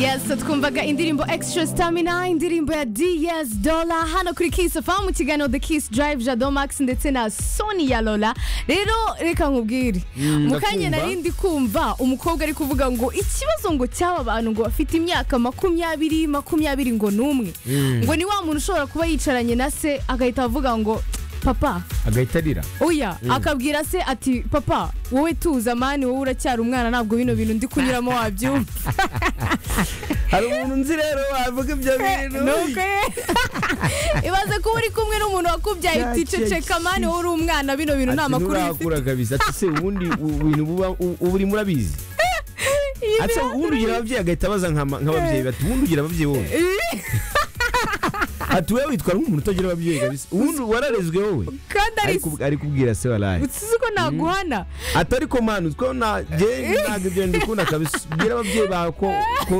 Yes, twumvaga indirimbo Extra Stamina, indirimbo ya DS Dollar hano kuri Kiss FM mu kiganiro The Kiss Drive, Jado Max ndetse na Sonia Lola. Rero reka nkubwire, mukanye narindi kumva umukobwa ari kuvuga ngo ikibazo ngo cyaba abantu ngo bafite imyaka 20 ngo numwe, ngo ni wa muntu ushobora kuba yicaranye na se agahita avuga ngo papa, agahita arira. Oya, akabwira se ati papa wowe tuza mani, wowe uracyari umwana ntabwo bino bintu ndi kunyuramo wabyumva. Hari umuntu nzi rero wavuga ibyo bintu. Nuko ibaze ko uri kumwe n'umuntu wakubyaye ticeceka mani, wowe uri umwana bino bintu nta makuru urakura kabisa. Ati se ubundi ibintu buba uri murabizi. Ati ubundi ugira ababyeyi agahita abaza nk'ababyeyi bati ubundi ugira ababyeyi wowe. Ati wewe witwa nk'umuntu utagira ababyeyi kabisa. Ubundi wararezwe wowe. Kandi ari kubwira se walaye. Utsize ko naguhana. Atari ko manu ko na je nagibye ndikunda kabisa. Bwira ababyeyi bako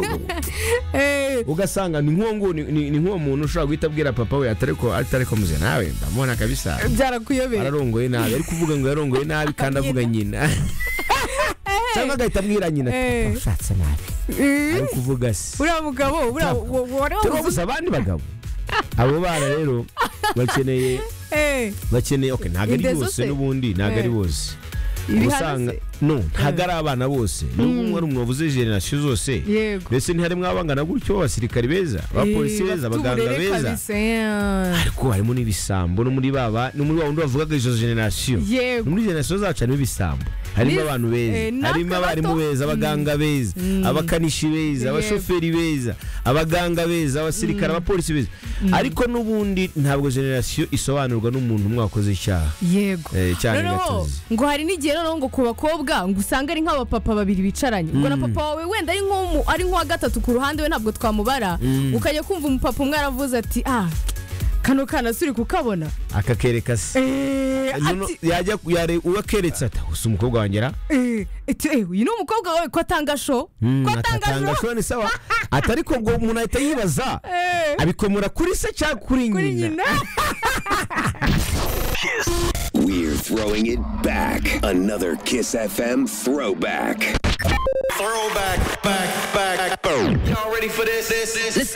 ugasanga ni nk'uwo muntu ushobora guhita bwira papa we atari ko muze nawe ndamubona kabisa. Byarakuyobeye. Ararongoye nabi, ari kuvuga ngo yarongoye nabi kandi avuga nyina. Cyangwa agahita abwira nyina ushatse nabi. Ari kuvuga se. Uriya mugabo gusa abandi bagabo abo bana rero bakeneye okay, ntago ari bose n'ubundi ntago ari bose. Usanga no ntago ari abana bose, n'ubwo ari umwavuze generation zose. Mbese ntiharimo abangana gutyo abasirikari beza, abapolisi beza, abaganga beza, ariko harimo n'ibisambo no muri baba no muri wundi bavugaga izo generation. No muri generation zacu harimo ibisambo, harimo abantu beza, harimo abarimu beza, abaganga beza, abakanishi beza, abashoferi beza, abaganga beza, abasirikare, abapolisi beza. Ariko n'ubundi ntabwo generation isobanurwa n'umuntu mwakoze icyaha. Yego. Cyane gatozi. Ngo hari n'igihe rero ngo ku bakobwa ngo usanga ari nk'abapapa babiri bicaranye. Ngo na papa wawe wenda ari nk'uwa gatatu ku ruhande we ntabwo twamubara. Ukajya kumva umupapa umwe aravuze ati kano kana suri kukabona akakereka se. Yajya uwakeretse ati usa umukobwa wangera uyu ni umukobwa wawe ko atanga show. Atanga show ni sawa. Atari ko ngo umuntu ahita yibaza abikomora kuri se cyangwa kuri nyina. We're throwing it back. Another Kiss FM throwback. Throwback, back. Y'all ready for this?